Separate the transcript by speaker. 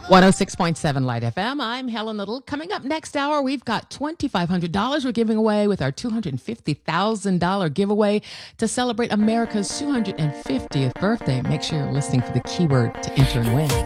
Speaker 1: 106.7 Light FM. I'm Helen Little. Coming up next hour, we've got $2,500 we're giving away with our $250,000 giveaway to celebrate America's 250th birthday. Make sure you're listening for the keyword to enter and win.